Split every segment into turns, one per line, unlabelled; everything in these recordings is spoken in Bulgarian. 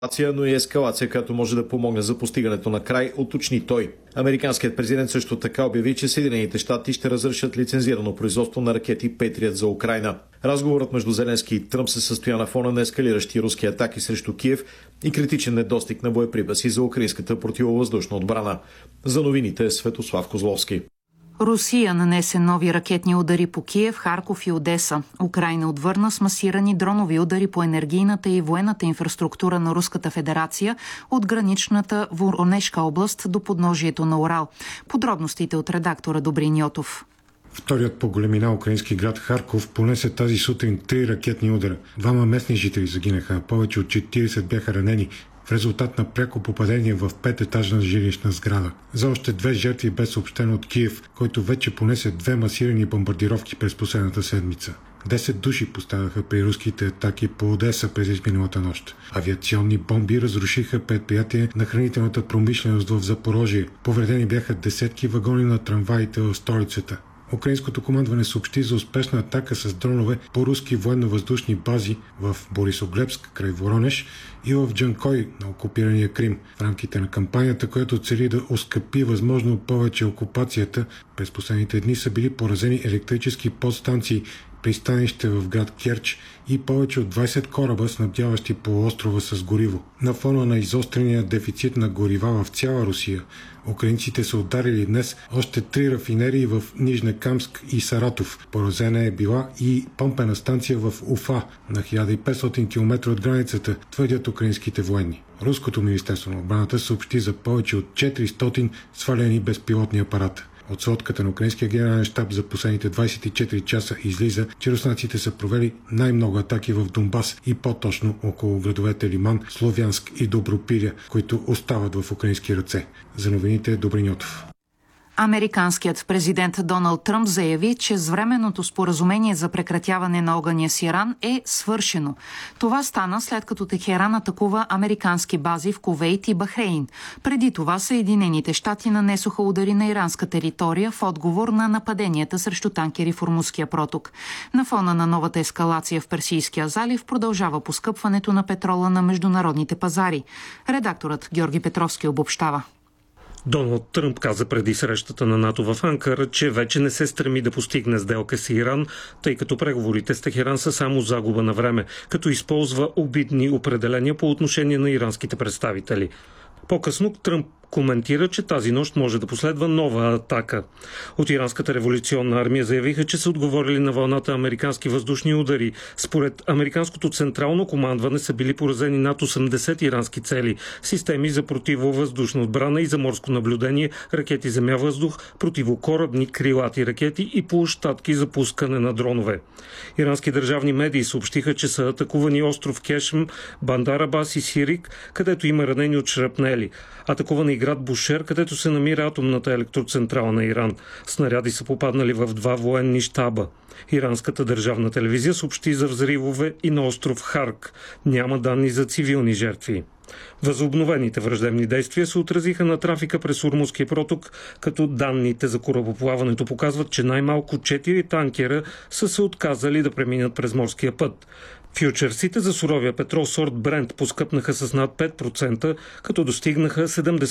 но и ескалация, която може да помогне за постигането на край, уточни той. Американският президент също така обяви, че Съединените щати ще разрешат лицензирано производство на ракети Петрият за Украйна. Разговорът между Зеленски и Тръмп се състоя на фона на ескалиращи руски атаки срещу Киев и критичен недостиг на боеприпаси за украинската противовъздушна отбрана. За новините е Светослав Козловски.
Русия нанесе нови ракетни удари по Киев, Харков и Одеса. Украйна отвърна с масирани дронови удари по енергийната и военната инфраструктура на Руската федерация от граничната Воронежка област до подножието на Урал. Подробностите от редактора Добрин Йотов.
Вторият по големина украински град Харков понесе тази сутрин 3 ракетни удара. 2 местни жители загинаха, а повече от 40 бяха ранени в резултат на пряко попадение в 5-етажна жилищна сграда. За още 2 жертви бе съобщено от Киев, който вече понесе 2 масирани бомбардировки през последната седмица. 10 души постадаха при руските атаки по Одеса през изминалата нощ. Авиационни бомби разрушиха предприятие на хранителната промишленост в Запорожие. Повредени бяха десетки вагони на трамваите в столицата. Украинското командване съобщи за успешна атака с дронове по руски военно-въздушни бази в Борисоглебск край Воронеж и в Джанкой на окупирания Крим. В рамките на кампанията, която цели да оскъпи възможно повече окупацията, през последните дни са били поразени електрически подстанции, пристанище в град Керч и повече от 20 кораба, снабдяващи полуострова с гориво. На фона на изострения дефицит на горива в цяла Русия, украинците са ударили днес още 3 рафинерии в Нижнекамск и Саратов. Поразена е била и помпена станция в Уфа, на 1500 км от границата, твърдят украинските военни. Руското министерство на отбраната съобщи за повече от 400 свалени безпилотни апарата. От сводката на украинския генерален щаб за последните 24 часа излиза, че руснаците са провели най-много атаки в Донбас и по-точно около градовете Лиман, Словянск и Добропиря, които остават в украински ръце. За новините Добрин Йотов.
Американският президент Доналд Тръмп заяви, че с временното споразумение за прекратяване на огъня с Иран е свършено. Това стана след като Техеран атакува американски бази в Кувейт и Бахрейн. Преди това Съединените щати нанесоха удари на иранска територия в отговор на нападенията срещу танкери в Ормузския проток. На фона на новата ескалация в Персийския залив продължава поскъпването на петрола на международните пазари. Редакторът Георги Петровски обобщава.
Доналд Тръмп каза преди срещата на НАТО в Анкара, че вече не се стреми да постигне сделка с Иран, тъй като преговорите с Техеран са само загуба на време, като използва обидни определения по отношение на иранските представители. По-късно Тръмп коментира, че тази нощ може да последва нова атака. От Иранската революционна армия заявиха, че са отговорили на вълната американски въздушни удари. Според американското централно командване са били поразени над 80 ирански цели, системи за противовъздушна отбрана и за морско наблюдение, ракети земя-въздух, противокорабни крилати ракети и площадки за пускане на дронове. Ирански държавни медии съобщиха, че са атакувани остров Кешм, Бандар Абас и Сирик, където има ранени от шрапнели. Атакувани град Бушер, където се намира атомната електроцентрала на Иран. Снаряди са попаднали в 2 военни щаба. Иранската държавна телевизия съобщи за взривове и на остров Харк. Няма данни за цивилни жертви. Възобновените враждебни действия се отразиха на трафика през Ормузския проток, като данните за корабоплаването показват, че най-малко 4 танкера са се отказали да преминат през морския път. Фючерсите за суровия петрол сорт Брент поскъпнаха с над 5%, като достигнаха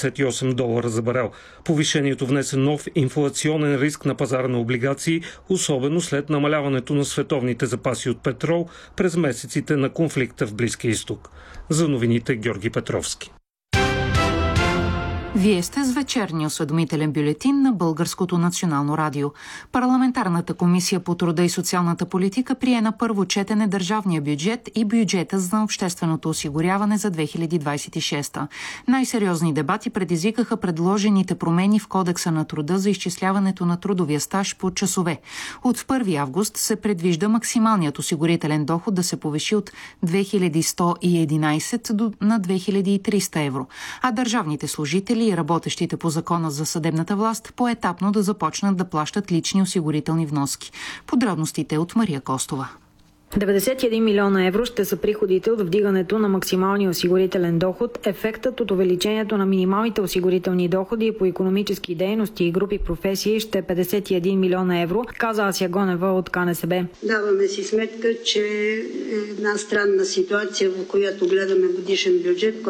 $78 за барел. Повишението внесе нов инфлационен риск на пазара на облигации, особено след намаляването на световните запаси от петрол през месеците на конфликта в Близкия изток. За новините Георги Петровски.
Вие сте с вечерния осведомителен бюлетин на Българското национално радио. Парламентарната комисия по труда и социалната политика прие на първо четене държавния бюджет и бюджета за общественото осигуряване за 2026. Най-сериозни дебати предизвикаха предложените промени в Кодекса на труда за изчисляването на трудовия стаж по часове. От 1 август се предвижда максималният осигурителен доход да се повиши от 2111 на 2300 евро, а държавните служители и работещите по закона за съдебната власт поетапно да започнат да плащат лични осигурителни вноски. Подробностите от Мария Костова.
91 милиона евро ще са приходите от вдигането на максималния осигурителен доход. Ефектът от увеличението на минималните осигурителни доходи по икономически дейности и групи професии ще е 51 милиона евро, каза Ася Гонева от КНСБ.
Даваме си сметка, че е една странна ситуация, в която гледаме годишен бюджет,